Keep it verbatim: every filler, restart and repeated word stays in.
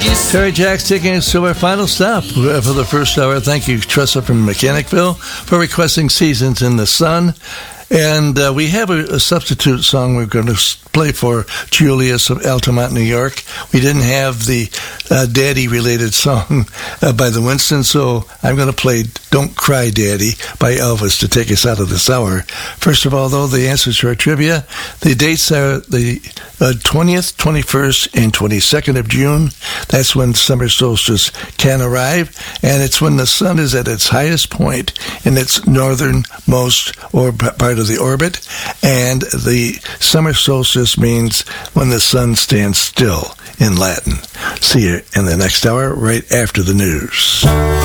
Terry Jacks taking us to our final stop for the first hour. Thank you, Tressa from Mechanicville, for requesting Seasons in the Sun. And uh, we have a, a substitute song we're going to play for Julius of Altamont, New York. We didn't have the uh, Daddy-related song uh, by the Winston, so I'm going to play Don't Cry, Daddy by Elvis to take us out of this hour. First of all, though, the answers to our trivia. The dates are the uh, twentieth, twenty-first, and twenty-second of June. That's when summer solstice can arrive, and it's when the sun is at its highest point in its northernmost or part of the orbit, and the summer solstice means when the sun stands still in Latin. See you in the next hour right after the news.